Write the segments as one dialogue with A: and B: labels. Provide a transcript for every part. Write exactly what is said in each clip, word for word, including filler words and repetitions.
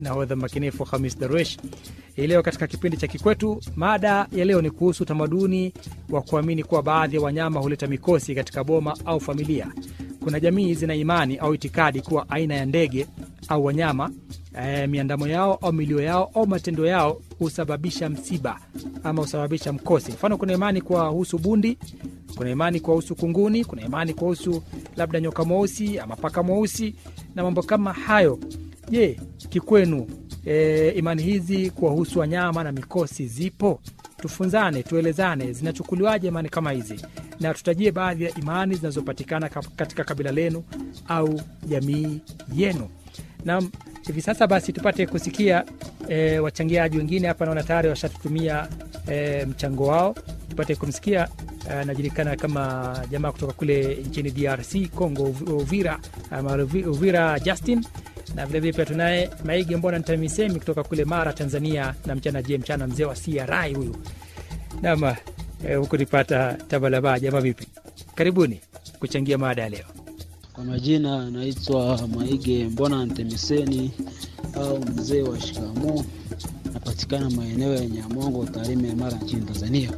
A: nahodha makinifu Khamis Darwish. Leo katika kipindi cha Kikwetu, mada ya leo ni kuhusu tamaduni wa kuamini kuwa baadhi ya wanyama huleta mikosi katika boma au familia. Kuna jamii zina imani au itikadi kuwa aina ya ndege au wanyama, e, miandamo yao au milio yao au matendo yao husababisha msiba ama husababisha mkosi. Mfano, kuna imani kwa husu bundi, kuna imani kwa husu kunguni, kuna imani kwa husu labda nyoka mweusi ama paka mweusi na mambo kama hayo. Je, kikwenu e, imani hizi kwa husu wanyama na mikosi zipo? Tufunzane, tuelezane, zinachukuliwaje imani kama hizi, na tutajie baadhi ya imani zinazopatikana katika kabila lenu au jamii yenu. Na hivi sasa basi tupate kusikia e, wachangiaji wengine hapa. Naona tayari washatutumia e, mchango wao. Tupate kumsikia anajulikana kama jamaa kutoka kule nchini D R C Congo, Uvira, ama Uvira Justin, na vile vile pia tunaye Maige Mbona Ntamisemi kutoka kule Mara Tanzania, na mchana je mchana mzee wa C R I huyu. Nama e, huko nipata Tabalaba. Jamaa vipi? Karibuni kuchangia mada leo.
B: Kwa majina naitwa Maige Mbona Ntamiseni au mzee wa shikamoo. Napatikana maeneo ya Nyamongo, Tarime, Mara nchini Tanzania.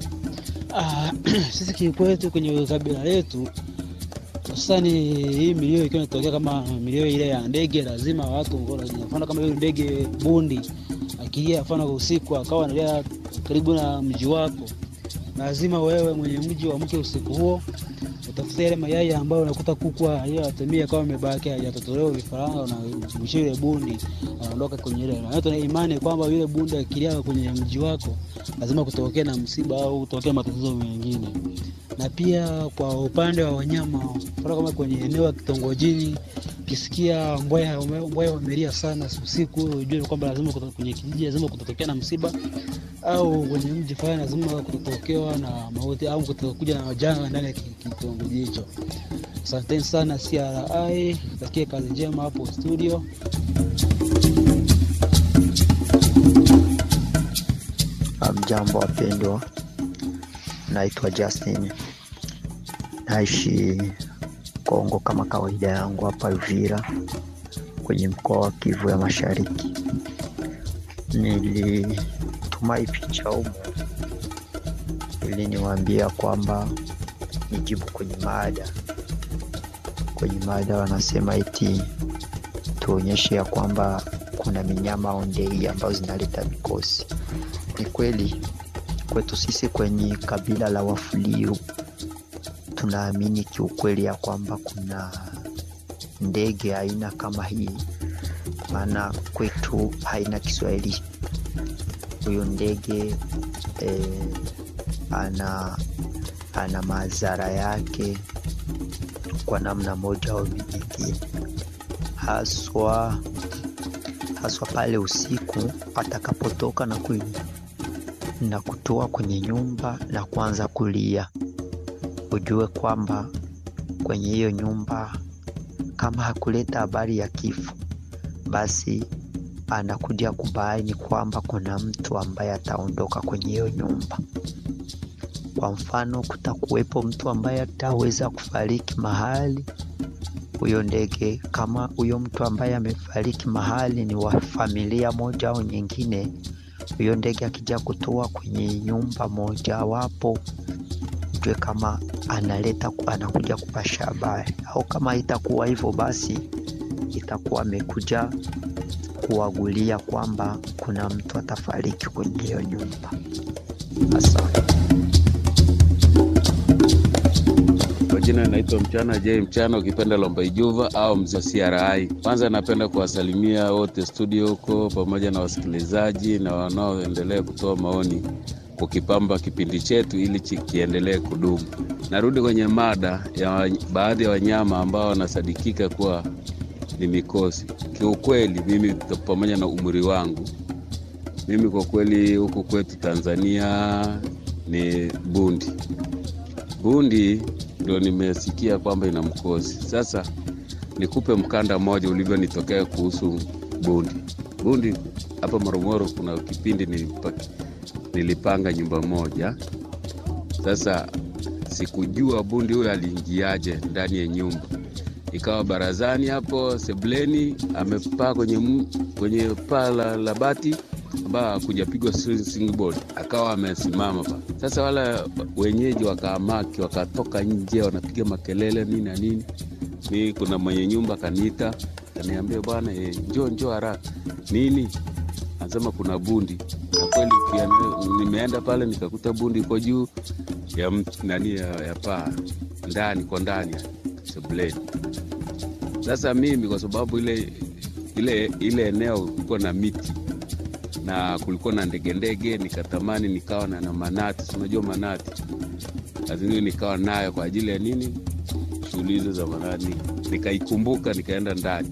B: Ah, sisi kikwetu kwenye kabila letu sasa ni hii milio ikiwa inatokea kama milio ile ya ndege, lazima watu mfano kama yule ndege bundi akilia mfano usiku akawa analia karibu na mji wako, lazima wewe mwenye mji wa mke usiku huo utafuta ile mayai ambayo unakuta kuku aliyotumia kama imebaki hajatotolewa vifaranga, na mshire bundi anaondoka kwenye ile. Na tuna imani kwamba yule bundi akilia kwenye mji wako lazima kutokea na msiba au kutokea matatizo mengine. Na pia kwa upande wa wanyama, kwa kama kwenye eneo la kitongojini kisikia mbweha mbweha wamelia sana usiku, ujue kwamba lazima kwenye kijiji lazima kutokea na msiba, au kwenye mji fulani lazima kutokewa na mauti au kutokuja na majanga ndani ya kitongoji hicho. Asante sana C R I, takie kazi njema hapo studio.
C: Jambo wapendwa, naitwa Justin, naishi Kongo kama kawaida yangu hapa Uvira kwenye mkoa wa Kivu ya Mashariki. Nilituma hii picha huko ili niwaambia kwamba nijibu kwenye mada. Kwenye mada wanasema eti tuonyeshe ya kwamba kuna minyama au ndege ambazo zinaleta mikosi. Ni kweli kwetu sisi kwenye kabila la Wafuliru tunaamini kiukweli ya kwamba kuna ndege aina kama hii, maana kwetu haina Kiswahili. Huyo ndege eh, ana ana madhara yake kwa namna moja au nyingine, haswa haswa pale usiku atakapotoka na kwenye na kutoa kwenye nyumba na kuanza kulia. Ujue kwamba kwenye hiyo nyumba kama hakuleta habari ya kifo, basi anakuja kubaini kwamba kuna mtu ambaye ataondoka kwenye hiyo nyumba. Kwa mfano, kutakuwepo mtu ambaye ataweza kufariki mahali, huyo ndege kama huyo mtu ambaye amefariki mahali ni wa familia moja au nyingine, huyo ndege akija kutoa kwenye nyumba moja wapo, ujue kama analeta anakuja kupasha habari. Au kama itakuwa hivyo, basi itakuwa amekuja kuagulia kwamba kuna mtu atafariki kwenye hiyo nyumba. Asante.
D: Kwa jina naitwa Mchana J Mchana, ukipenda Lomba Ijuva au mzee C R I. Kwanza napenda kuwasalimia wote studio huko pamoja na wasikilizaji na wanaoendelea kutoa maoni kukipamba kipindi chetu ili kiendelee kudumu. Narudi kwenye mada ya baadhi ya wanyama ambao wanasadikika kuwa ni mikosi. Kiukweli mimi pamoja na umri wangu, mimi kwa kweli huko kwetu Tanzania ni bundi. Bundi ndio nimesikia kwamba ina mkosi. Sasa nikupe mkanda mmoja ulivyonitokea kuhusu bundi. Bundi hapa Morogoro kuna kipindi nilipaka nilipanga nyumba moja. Sasa sikujua bundi huyo aliingiaje ndani ya nyumba. ikawa barazani hapo sebleni, amepaa kwenye kwenye paa la, la bati ambao kujapigwa single akawa amesimama pa. Sasa wala wenyeji wakaamaki, wakatoka nje wanapiga makelele nini na nini. Ni kuna mwenye nyumba kaniita, kaniambia bwana eh, njoo njoo haraka. Nini? Anasema kuna bundi. Na kweli nimeenda pale nikakuta bundi iko juu ya nani ya, ya paa ndani kwa ndani sebleni. Sasa mimi kwa sababu ile ile ile eneo kulikuwa na miti na kulikuwa na ndege ndege, nikatamani nikawa na, na manati, unajua manati. Lazima nikawa nayo kwa ajili ya nini? Shughuli za manati. Nikaikumbuka nikaenda ndani.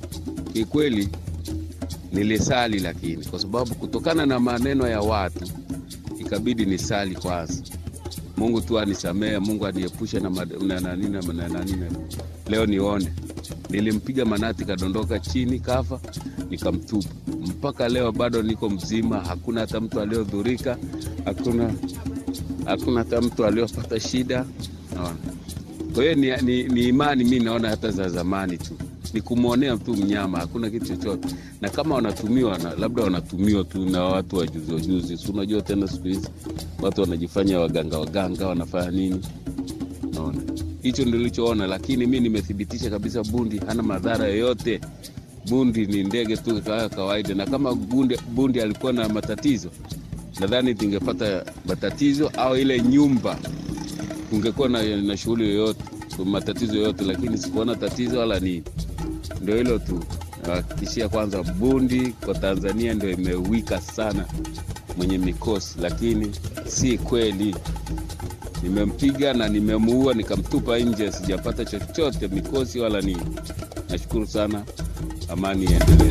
D: Kikweli nilisali, lakini kwa sababu kutokana na maneno ya watu ikabidi nisali kwanza. Mungu tu anisamee, Mungu aniepushe na nani na nani. Leo nione. Nilimpiga manati kadondoka chini kafa, nikamtupa. Mpaka leo bado niko mzima, hakuna hata mtu aliyodhurika, hakuna hakuna hata mtu aliyopata shida. Naona. Kwa hiyo ni, ni, ni imani mimi naona hata za zamani tu. Ni kumuonea mtu mnyama, hakuna kitu chochote. Na kama wanatumiwa na labda wanatumiwa tu na watu wajuzi wajuzi. Si unajua tena siku hizi watu wanajifanya waganga waganga, wanafanya nini? Naona. Hicho ndio nilichoona, lakini mimi nimethibitisha kabisa bundi hana madhara yoyote. Bundi ni ndege tu kawaida, na kama bundi, bundi alikuwa na matatizo, nadhani tingepata matatizo au ile nyumba ungekuwa na, na shughuli yoyote, matatizo yoyote, lakini sikuona tatizo wala nini. Ndio hilo tu. Hakikishia kwanza bundi kwa Tanzania ndio imewika sana mwenye mikosi, lakini si kweli. Nimempiga na nimemuua, nikamtupa nje, sijapata chochote mikosi wala nini. Nashukuru sana. Amani iendelee.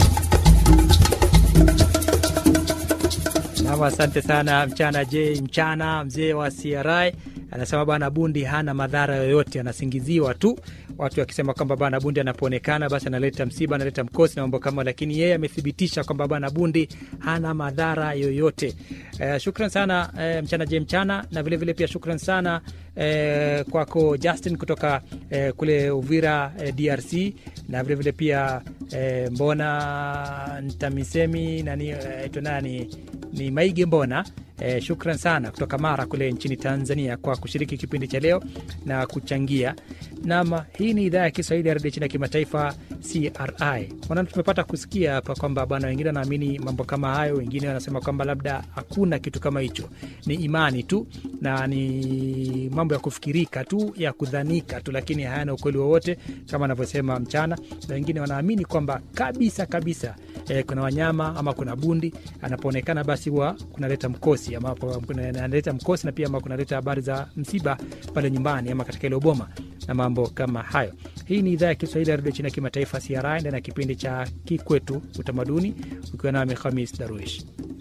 A: Na asante sana Mchana J Mchana, mzee wa C R I. Anasema bana bundi hana madhara yoyote, anasingiziwa tu. Watu wakisema kwamba bana bundi anapoonekana basi analeta msiba, analeta mkosi na mambo kama, lakini yeye amethibitisha kwamba bana bundi hana madhara yoyote. Eh, shukran sana eh, Mchana J Mchana, na vile vile pia shukran sana eh, kwako Justin kutoka eh, kule Uvira eh, D R C, na vile vile pia eh, mbona Ntamisemi nani eh, nani ni Maige mbona. Eh, shukran sana kutoka Mara kule nchini Tanzania kwa kushiriki kipindi cha leo na kuchangia. Nama hii ni idhaa ya Kiswahili ya Radio China Kimataifa C R I. Wana tumepata kusikia hapa kwamba bwana wengine wanaamini mambo kama hayo, wengine wanasema kwamba labda hakuna kitu kama hicho. Ni imani tu na ni mambo ya kufikirika tu, ya kudhanika tu, lakini hayana ukweli wowote kama anavyosema Mchana. Na wengine wanaamini kwamba kabisa kabisa eh, kuna wanyama ama kuna bundi anapoonekana basi huwa kunaleta mkosi, ama kunaleta mkosi na pia ama kunaleta habari za msiba pale nyumbani ama katika ile boma na mambo kama hayo. Hii ni idhaa ya Kiswahili ya Radio China Kimataifa C R I, na kipindi cha Kikwetu Utamaduni, ukiwa nami Khamis Darwish.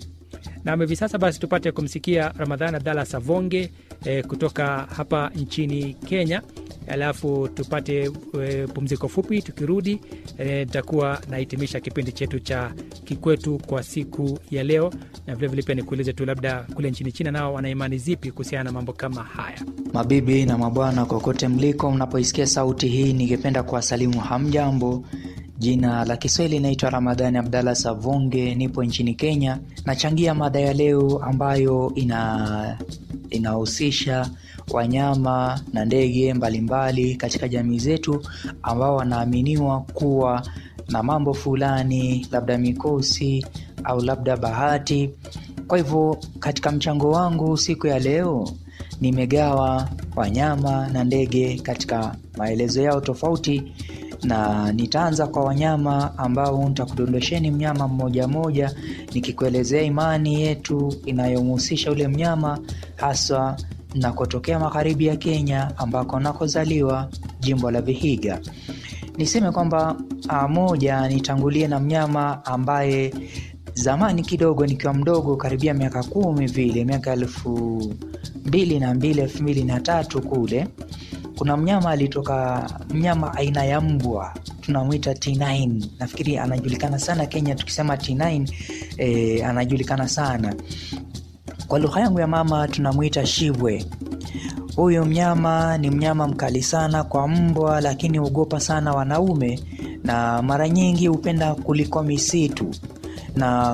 A: Na hivi sasa basi tupate kumsikia Ramadhani Abdalla Savonge eh, kutoka hapa nchini Kenya. Alafu tupate e, pumziko fupi. Tukirudi nitakuwa e, nahitimisha kipindi chetu cha Kikwetu kwa siku ya leo, na vile vile pia nikuulize tu labda kule nchini China nao wana imani zipi kuhusiana na mambo kama haya.
E: Mabibi na mabwana kokote mliko, mnapoisikia sauti hii ningependa kuwasalimu hamjambo. Jina la Kiswahili naitwa Ramadhani Abdalla Savonge, nipo nchini Kenya. Nachangia mada ya leo ambayo ina inahusisha wanyama na ndege mbalimbali katika jamii zetu ambao wanaaminiwa kuwa na mambo fulani, labda mikosi au labda bahati. Kwa hivyo katika mchango wangu siku ya leo nimegawa wanyama na ndege katika maelezo yao tofauti, na nitaanza kwa wanyama ambao nitakudondosheni mnyama mmoja mmoja nikikuelezea imani yetu inayomhusisha ule mnyama, hasa nakotokea magharibi ya Kenya ambako nakozaliwa, jimbo la Vihiga. Niseme kwamba moja, nitangulie na mnyama ambaye zamani kidogo nikiwa mdogo, karibia miaka kumi vile, miaka elfu mbili na mbili elfu mbili na tatu kule, kuna mnyama alitoka, mnyama aina ya mbwa, tunamuita T nine. Nafikiri anajulikana sana Kenya tukisema T nine, eh, anajulikana sana. Kwa lugha yangu ya mama tunamuita shibwe. Huyo mnyama ni mnyama mkali sana kwa mbwa, lakini huogopa sana wanaume na mara nyingi hupenda kuliko misitu. Na